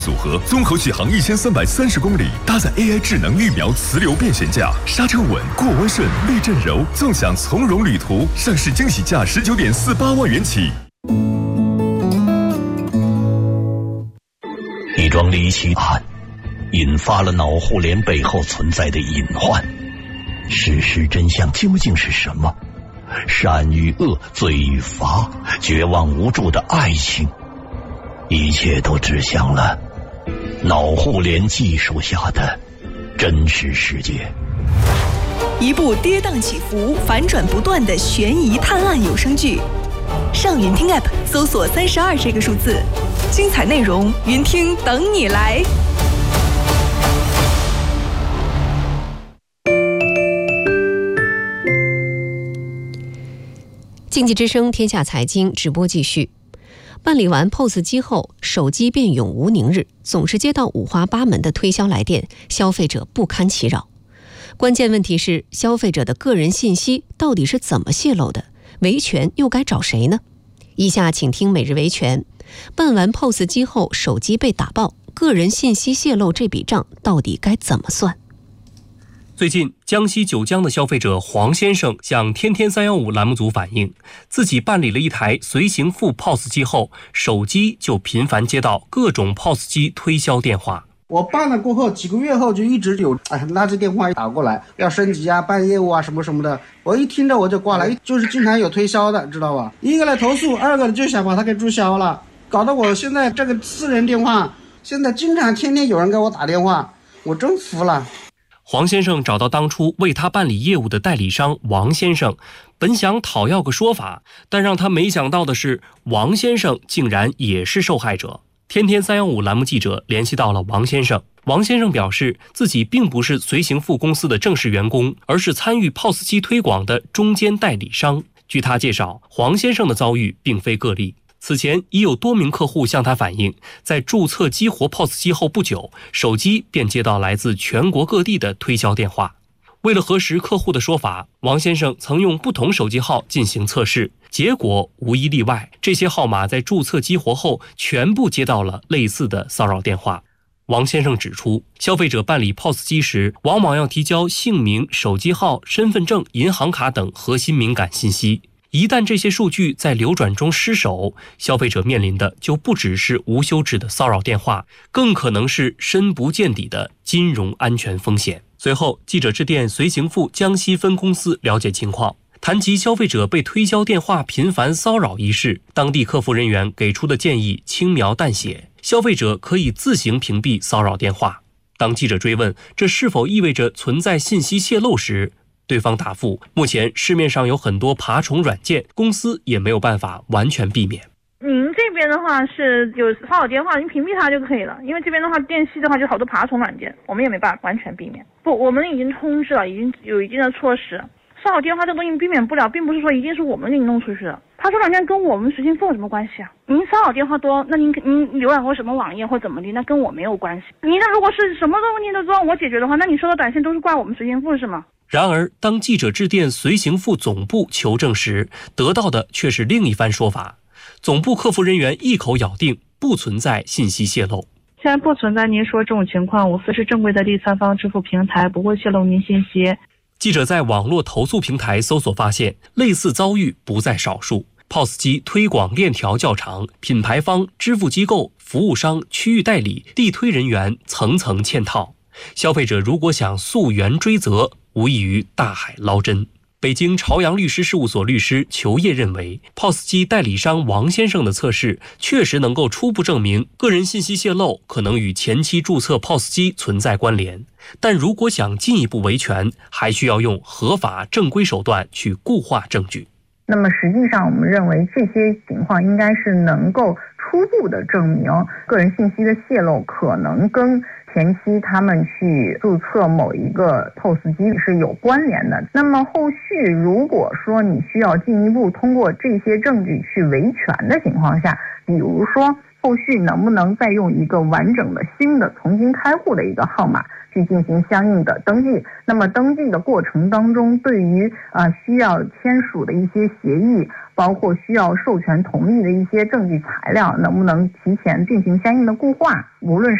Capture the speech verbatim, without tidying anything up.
组合综合续航一千三百三十公里，搭载 A I 智能预瞄磁流变悬架，刹车稳，过弯顺，避震柔，纵享从容旅途。上市惊喜价十九点四八万元起。 一桩离奇案引发了脑互联背后存在的隐患，事实真相究竟是什么？善与恶，罪与罚，绝望无助的爱情，一切都指向了脑互联技术下的真实世界。 一部跌宕起伏、反转不断的悬疑探案有声剧，上云听 App 搜索三十二这个数字，精彩内容云听等你来。 经济之声天下财经直播继续。办理完 P O S 机后，手机便永无宁日，总是接到五花八门的推销来电，消费者不堪其扰。关键问题是，消费者的个人信息到底是怎么泄露的？维权又该找谁呢？以下请听每日维权。办完 P O S 机后，手机被打爆，个人信息泄露这笔账到底该怎么算？ 最近，江西九江的消费者黄先生向天天三一五栏目组反映，自己办理了一台随行付 P O S 机后，手机就频繁接到各种 P O S 机推销电话。 我办了过后，几个月后就一直有哎拿着电话打过来，要升级啊、办业务啊什么什么的。我一听着我就挂了，就是经常有推销的，知道吧？一个来投诉，二个就想把它给注销了，搞得我现在这个私人电话，现在经常天天有人给我打电话，我真服了。 黄先生找到当初为他办理业务的代理商王先生，本想讨要个说法，但让他没想到的是，王先生竟然也是受害者。天天三一五栏目记者联系到了王先生，王先生表示自己并不是随行付公司的正式员工，而是参与 P O S 机推广的中间代理商。据他介绍，黄先生的遭遇并非个例。此前已有多名客户向他反映，在注册激活 P O S 机后不久，手机便接到来自全国各地的推销电话。为了核实客户的说法，王先生曾用不同手机号进行测试，结果无一例外，这些号码在注册激活后全部接到了类似的骚扰电话。王先生指出，消费者办理 P O S 机时，往往要提交姓名、手机号、身份证、银行卡等核心敏感信息。一旦这些数据在流转中失守，消费者面临的就不只是无休止的骚扰电话，更可能是深不见底的金融安全风险。随后，记者致电随行付江西分公司了解情况，谈及消费者被推销电话频繁骚扰一事，当地客服人员给出的建议轻描淡写，消费者可以自行屏蔽骚扰电话。当记者追问这是否意味着存在信息泄露时，对方答复，目前市面上有很多爬虫软件，公司也没有办法完全避免。 您这边的话是有骚扰电话，您屏蔽它就可以了，因为这边的话电信的话就好多爬虫软件，我们也没办法完全避免。不，我们已经通知了，已经有一定的措施。骚扰电话这东西避免不了，并不是说一定是我们给你弄出去的，爬虫软件跟我们随行付有什么关系啊？您骚扰电话多，那您您浏览过什么网页或怎么的，那跟我没有关系。您那如果是什么个问题都都让我解决的话，那你收到短信都是怪我们随行付是吗？ 然而，当记者致电随行付总部求证时，得到的却是另一番说法。总部客服人员一口咬定不存在信息泄露。 现在不存在您说这种情况，我司是正规的第三方支付平台，不会泄露您信息。 记者在网络投诉平台搜索发现，类似遭遇不在少数。P O S 机推广链条较长，品牌方、支付机构、服务商、区域代理、地推人员层层嵌套。消费者如果想溯源追责，无异于大海捞针。北京朝阳律师事务所律师裘烨认为 ，P O S 机代理商王先生的测试确实能够初步证明个人信息泄露可能与前期注册 P O S 机存在关联，但如果想进一步维权，还需要用合法正规手段去固化证据。 那么实际上我们认为这些情况应该是能够初步的证明个人信息的泄露可能跟前期他们去注册某一个 P O S 机是有关联的。那么后续如果说你需要进一步通过这些证据去维权的情况下，比如说后续能不能再用一个完整的新的重新开户的一个号码去进行相应的登记。那么登记的过程当中，对于呃需要签署的一些协议，包括需要授权同意的一些证据材料，能不能提前进行相应的固化，无论是